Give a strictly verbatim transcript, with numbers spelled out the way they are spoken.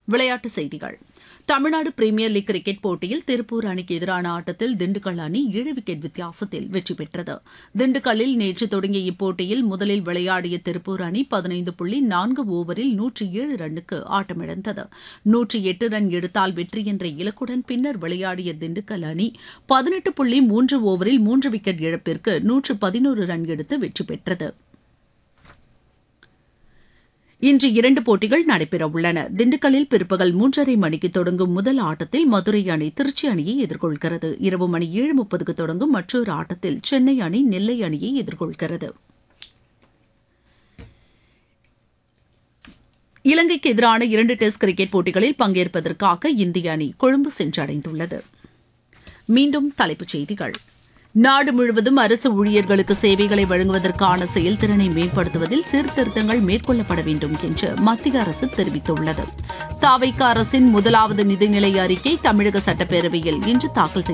விளையாட்டுச் செய்திகள். Tamil Nadu premier league cricket போட்டியில் திருப்பூர் அணிக்கு எதிரான ஆட்டத்தில் திண்டுக்கல் அணி ஏழு விக்கெட் வித்தியாசத்தில் வெற்றி பெற்றது. திண்டுக்கல்லில் நேற்று தொடங்கிய இப்போட்டியில் முதலில் விளையாடிய திருப்பூர் அணி பதினைந்து புள்ளி நான்கு ஓவரில் நூற்றி ஏழு ரன்னுக்கு ஆட்டமிழந்தது. நூற்றி எட்டு ரன் எடுத்தால் வெற்றி என்ற இலக்குடன் பின்னர் விளையாடிய திண்டுக்கல் அணி பதினெட்டு புள்ளி மூன்று ஓவரில் மூன்று விக்கெட் இழப்பிற்கு நூற்று பதினோரு ரன் எடுத்து வெற்றி பெற்றது. இன்று இரண்டு போட்டிகள் நடைபெறவுள்ளன. திண்டுக்கல்லில் பிற்பகல் மூன்றரை மணிக்கு தொடங்கும் முதல் ஆட்டத்தில் மதுரை அணி திருச்சி அணியை எதிர்கொள்கிறது. இரவு மணி ஏழு முப்பதுக்கு தொடங்கும் மற்றொரு ஆட்டத்தில் சென்னை அணி நெல்லை அணியை எதிர்கொள்கிறது. இலங்கைக்கு எதிரான இரண்டு டெஸ்ட் கிரிக்கெட் போட்டிகளில் பங்கேற்பதற்காக இந்திய அணி கொழும்பு சென்றடைந்துள்ளது. மீண்டும் தலைப்புச் செய்திகள். நாடு முழுவதும் அரசு ஊழியர்களுக்கு சேவைகளை வழங்குவதற்கான செயல்திறனை மேம்படுத்துவதில் சீர்திருத்தங்கள் மேற்கொள்ளப்பட வேண்டும் என்று மத்திய அரசு தெரிவித்துள்ளது. தாவேகா அரசின் முதலாவது நிதிநிலை அறிக்கை தமிழக சட்டப்பேரவையில் இன்று தாக்கல்